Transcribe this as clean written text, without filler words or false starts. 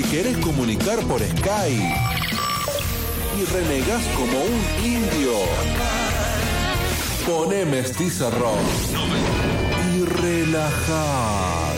querés comunicar por Skype y renegás como un indio, poné Mestiza Rock y relajate.